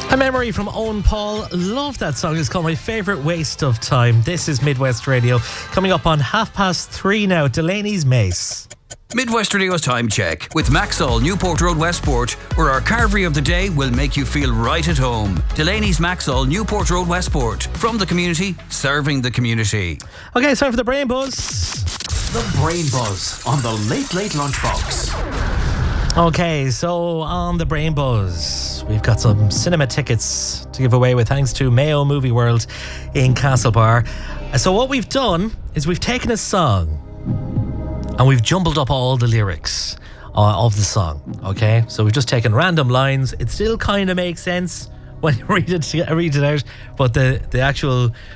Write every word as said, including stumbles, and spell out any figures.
A memory from Owen Paul. Love that song. It's called My Favourite Waste of Time. This is Midwest Radio. Coming up on half past three now, Delaney's Mace. Midwest Radio's Time Check with Maxall, Newport Road, Westport, where our carvery of the day will make you feel right at home. Delaney's Maxall, Newport Road, Westport. From the community, serving the community. Okay, it's time for the Brain Buzz. The Brain Buzz on the Late Late Lunchbox. Okay, so on the Brain Buzz, we've got some cinema tickets to give away with thanks to Mayo Movie World in Castlebar. So what we've done is we've taken a song and we've jumbled up all the lyrics uh, of the song, okay? So we've just taken random lines. It still kind of makes sense when you read it, read it out, but the, the actual